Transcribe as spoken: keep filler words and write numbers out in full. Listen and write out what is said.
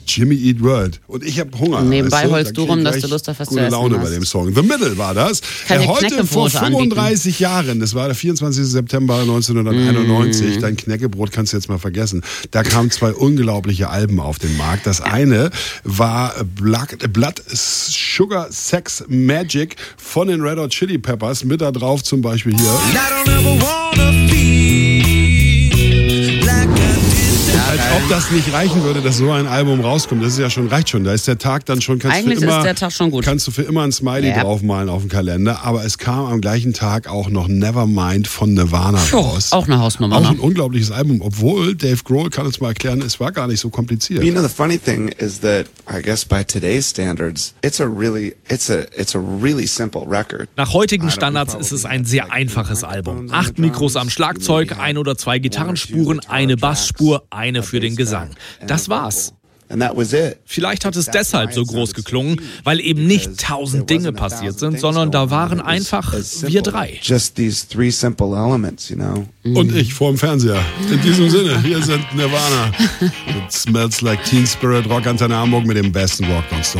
Jimmy Eat World. Und ich habe Hunger. Nebenbei weißt du? holst du rum, dass du Lust auf was zu gute essen Laune hast. bei dem Song. The Middle war das. Kann Äh, dir heute vor Knäckebrot fünfunddreißig Jahren, das war der vierundzwanzigsten September neunzehnhunderteinundneunzig, Mm. dein Knäckebrot kannst du jetzt mal vergessen. Da kamen zwei unglaubliche Alben auf den Markt. Das eine war Black, Blood Sugar Sex Magic von den Red Hot Chili Peppers. Mit da drauf zum Beispiel hier. Als ob das nicht reichen würde, dass so ein Album rauskommt. Das ist ja schon, reicht schon. Da ist der Tag dann schon, kannst Eigentlich für immer, ist der Tag schon gut. kannst du für immer ein Smiley Ja. draufmalen auf dem Kalender. Aber es kam am gleichen Tag auch noch Nevermind von Nirvana Jo, raus. auch eine Hausnummer. Auch Ne? ein unglaubliches Album, obwohl Dave Grohl kann uns mal erklären, es war gar nicht so kompliziert. You know, the funny thing is that I guess by today's standards, it's a really, it's a, it's a really simple record. Nach heutigen Standards ist es ein sehr einfaches Album. Acht Mikros am Schlagzeug, ein oder zwei Gitarrenspuren, eine Bassspur, eine für den Gesang. Das war's. And that was it. Vielleicht hat es deshalb so groß geklungen, weil eben nicht tausend Dinge passiert sind, sondern da waren einfach wir drei. Just these three simple elements, you know. Und ich vor dem Fernseher. In diesem Sinne, hier sind Nirvana. It smells like Teen Spirit, Rock Antenne Hamburg mit dem besten Rock nonstop.